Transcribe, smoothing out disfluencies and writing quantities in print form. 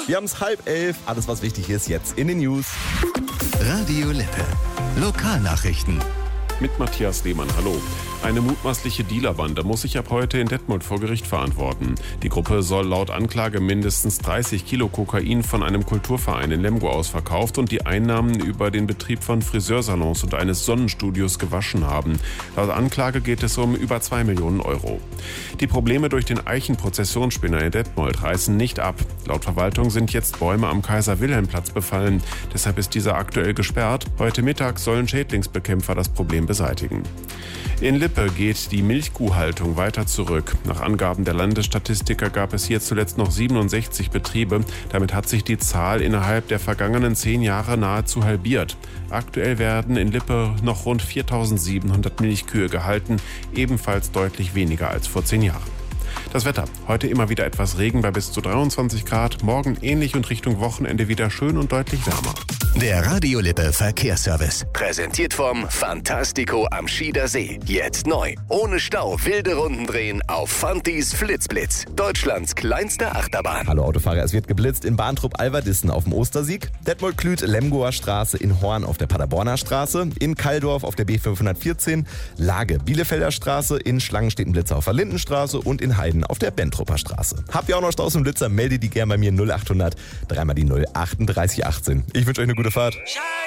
Wir haben es 10:30. Alles, was wichtig ist, jetzt in den News. Radio Lippe. Lokalnachrichten. Mit Matthias Lehmann, hallo. Eine mutmaßliche Dealerbande muss sich ab heute in Detmold vor Gericht verantworten. Die Gruppe soll laut Anklage mindestens 30 Kilo Kokain von einem Kulturverein in Lemgo aus verkauft und die Einnahmen über den Betrieb von Friseursalons und eines Sonnenstudios gewaschen haben. Laut Anklage geht es um über 2 Millionen Euro. Die Probleme durch den Eichenprozessionsspinner in Detmold reißen nicht ab. Laut Verwaltung sind jetzt Bäume am Kaiser-Wilhelm-Platz befallen. Deshalb ist dieser aktuell gesperrt. Heute Mittag sollen Schädlingsbekämpfer das Problem beseitigen. In Lippe geht die Milchkuhhaltung weiter zurück. Nach Angaben der Landesstatistiker gab es hier zuletzt noch 67 Betriebe. Damit hat sich die Zahl innerhalb der vergangenen 10 Jahre nahezu halbiert. Aktuell werden in Lippe noch rund 4.700 Milchkühe gehalten, ebenfalls deutlich weniger als vor 10 Jahren. Das Wetter. Heute immer wieder etwas Regen bei bis zu 23 Grad. Morgen ähnlich und Richtung Wochenende wieder schön und deutlich wärmer. Der Radio Lippe Verkehrsservice. Präsentiert vom Fantastico am Schieder See. Jetzt neu. Ohne Stau wilde Runden drehen auf Fantis Flitzblitz. Deutschlands kleinste Achterbahn. Hallo Autofahrer, es wird geblitzt in Bahntrupp-Alverdissen auf dem Ostersieg, Detmold-Klüt-Lemgoer Straße, in Horn auf der Paderborner Straße, in Kalldorf auf der B514, Lage Bielefelder Straße, in Schlangenstedt-Blitzer auf der Lindenstraße und in Heiden auf der Bentrupper Straße. Habt ihr auch noch Staus und Blitzer, meldet die gern bei mir 0800 3 mal die 0 38 18. Ich wünsche euch eine gute Fahrt.